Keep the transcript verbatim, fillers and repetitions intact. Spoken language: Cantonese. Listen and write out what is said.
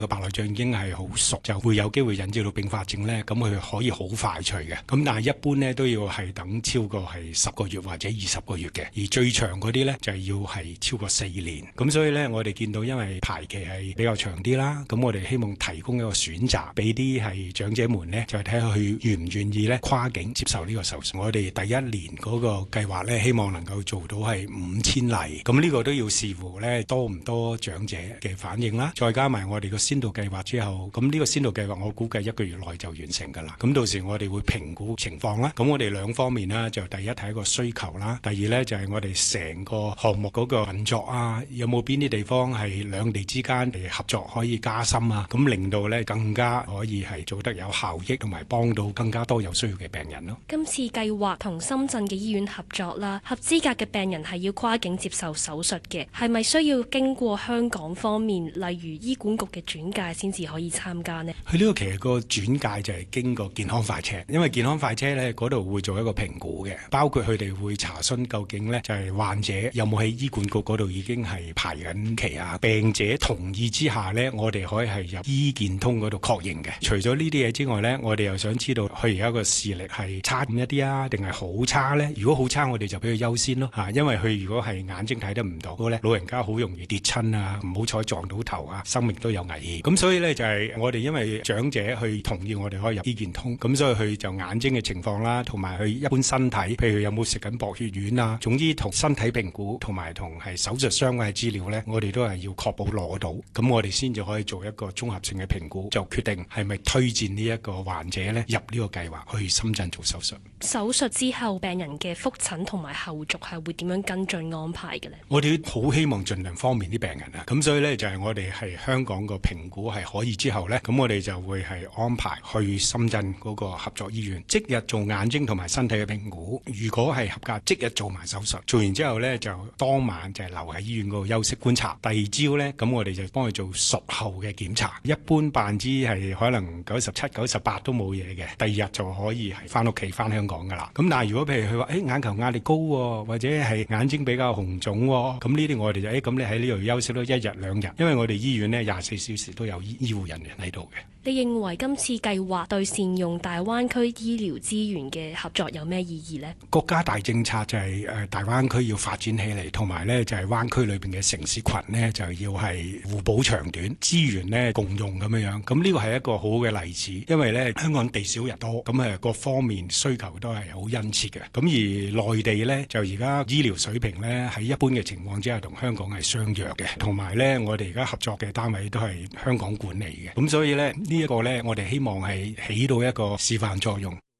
個白內障已經係好熟，就會有機會引致到併發症呢，咁佢可以好快脆嘅。咁但係一般呢，都要係等超過係十個月或者二十個月嘅，而最長嗰啲呢，就係要係超過四年。咁所以呢，我哋見到因為排期係比較長啲啦，咁我哋希望提供一個選擇俾啲係長者們呢，就係睇下佢願唔願意呢跨境接受呢個手術。我哋第一年嗰個計劃呢，希望能夠做到係五千例，咁呢個都要視乎呢多唔多長者嘅反應啦，再加埋我哋個先導計劃之後，咁呢個先導計劃我估計一個月內就完成㗎啦。咁到時我哋會評估情況啦。咁我哋兩方面啦，就第一睇一個需求啦，第二呢，就係我哋成個項目嗰個運作啊，有冇邊啲地方係兩地之間嘅合作可以加深啊，咁令到呢更加可以係做得有效益，同埋幫到更加多有需要嘅病人咯。 今次計劃同深圳嘅醫院合作啦，合資格嘅病人係要跨境接受手術嘅，係咪需要經過香港方面，例如醫管局嘅轉介先至可以參加呢？ 佢呢個其實個轉介就係經過健康快車，因為健康快車呢嗰度會做一個評估嘅，包括佢哋會查詢究竟呢就係患者有冇喺醫管局嗰度已經係排緊期啊，病者同意之下呢，我哋可以係入醫健通嗰度確認嘅。除咗呢啲嘢之外呢，我哋又想知道佢而家個視力係差咁一啲啊，定係好差呢？如果好差，我哋就俾佢優先咯嚇，因為佢如果係眼睛睇得唔到呢，老人家好容易跌親啊，唔好彩撞到頭啊，生命都有危險。咁所以呢，就係我哋因為長者去同意我哋可以入醫健通，咁所以佢就眼睛嘅情況啦，同埋佢一般身體，譬如有冇食緊薄血丸啊，總之同身體評估同埋同係手術相關嘅資料呢，我哋都係要確保攞到，咁我哋先至可以做一個綜合性嘅評估，就決定係咪推薦呢一個患者呢入呢個計劃去深圳做手術。 手術之後病人嘅覆診同埋後續係會點樣跟進安排嘅呢？ 我哋好希望盡量方便啲病人啊，咁所以呢，就係我哋係香港個評估係可以之後呢，咁我哋就會係安排去深圳嗰個合作醫院，即日做眼睛同埋身體嘅評估。如果係合格，即日做埋手術。做完之後呢，就當晚就係留喺醫院嗰度休息觀察。第二朝呢，咁我哋就幫佢做術後嘅檢查。一般百分之係可能九十七、九十八都冇嘢嘅，第二日就可以係翻屋企翻香港噶啦。咁但係如果譬如佢話誒眼球壓力高喎，或者係眼睛比較紅腫喎，咁呢啲我哋就誒咁你喺呢度休息咯，一日兩日，因為我哋醫院呢廿四小時都有醫醫護人員喺度嘅。 你認為今次計劃對善用大灣區醫療資源嘅合作有咩意義呢？ 國家大政策就係誒大灣區要發展起嚟，同埋呢就係灣區裏邊嘅城市群呢就要係互補長短，資源呢共用咁樣樣。咁呢個係一個好嘅例子，因為呢香港地少人多，咁誒各方面需求都係好殷切嘅。咁而內地呢，就而家醫療水平呢喺一般嘅情況之下同香港係相若嘅，同埋呢我哋而家合作嘅單位都係香港管理嘅。咁所以呢呢一個呢，我哋希望係起到一個示範作用。